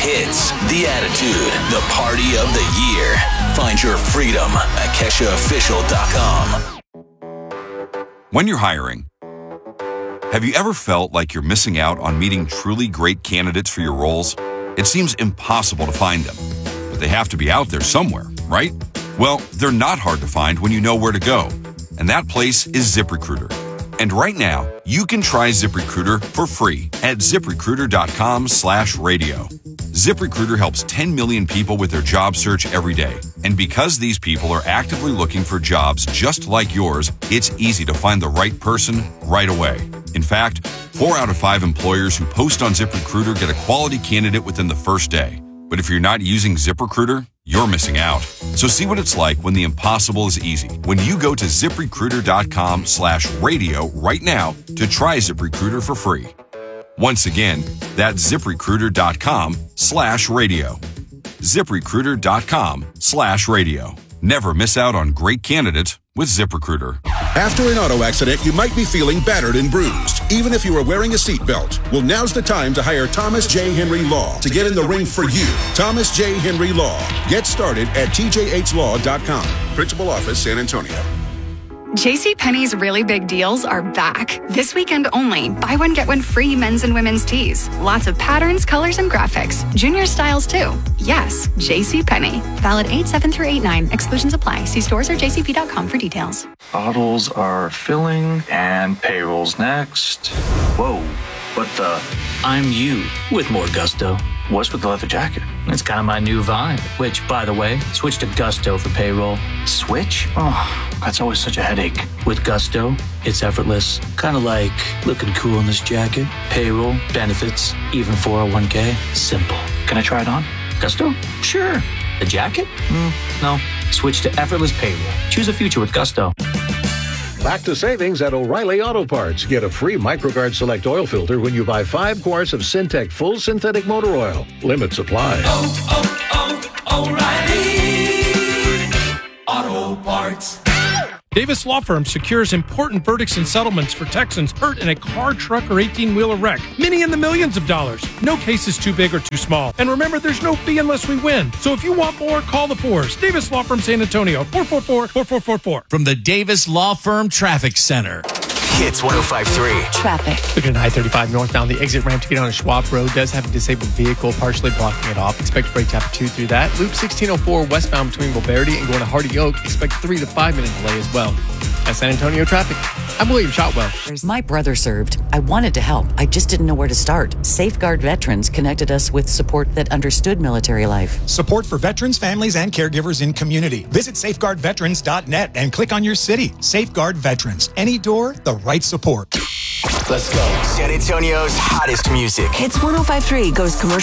hits, the attitude, the party of the year. Find your freedom at KeshaOfficial.com. When you're hiring, have you ever felt like you're missing out on meeting truly great candidates for your roles? It seems impossible to find them, but they have to be out there somewhere, right? Well, they're not hard to find when you know where to go, and that place is ZipRecruiter. And right now, you can try ZipRecruiter for free at ZipRecruiter.com/radio. ZipRecruiter helps 10 million people with their job search every day. And because these people are actively looking for jobs just like yours, it's easy to find the right person right away. In fact, 4 out of 5 employers who post on ZipRecruiter get a quality candidate within the first day. But if you're not using ZipRecruiter, you're missing out. So see what it's like when the impossible is easy. When you go to ZipRecruiter.com/radio right now to try ZipRecruiter for free. Once again, that's ZipRecruiter.com/radio. ZipRecruiter.com/radio. Never miss out on great candidates with ZipRecruiter. After an auto accident, you might be feeling battered and bruised, even if you are wearing a seatbelt. Well, now's the time to hire Thomas J. Henry Law to get in the ring for you. Thomas J. Henry Law. Get started at tjhlaw.com. Principal Office, San Antonio. JCPenney's really big deals are back. This weekend only. Buy one, get one free men's and women's tees. Lots of patterns, colors, and graphics. Junior styles, too. Yes, JCPenney. Valid 8/7 through 8/9. Exclusions apply. See stores or jcp.com for details. Bottles are filling and payroll's next. Whoa, what the? I'm you with more gusto. What's with the leather jacket? It's kind of my new vibe, which, by the way, switch to Gusto for payroll. Switch? Oh, that's always such a headache. With Gusto, it's effortless. Kind of like looking cool in this jacket. Payroll, benefits, even 401k. Simple. Can I try it on? Gusto? Sure. The jacket? No. Switch to effortless payroll. Choose a future with Gusto. Back to savings at O'Reilly Auto Parts. Get a free MicroGuard Select oil filter when you buy 5 quarts of Syntec Full Synthetic Motor Oil. Limit supply. O'Reilly Auto Parts. Davis Law Firm secures important verdicts and settlements for Texans hurt in a car, truck, or 18-wheeler wreck. Many in the millions of dollars. No case is too big or too small. And remember, there's no fee unless we win. So if you want more, call the Fours. Davis Law Firm San Antonio, 444-4444. From the Davis Law Firm Traffic Center. Hits 105.3. Traffic. Looking at I-35 northbound, the exit ramp to get on Schwab Road does have a disabled vehicle partially blocking it off. Expect brake tap 2 through that. Loop 1604 westbound between Bulverde and going to Hardy Oak. Expect 3 to 5 minute delay as well. At San Antonio traffic, I'm William Shotwell. My brother served. I wanted to help. I just didn't know where to start. Safeguard Veterans connected us with support that understood military life. Support for veterans, families, and caregivers in community. Visit safeguardveterans.net and click on your city. Safeguard Veterans. Any door, the right support. Let's go. San Antonio's hottest music. Hits 105.3 goes commercial.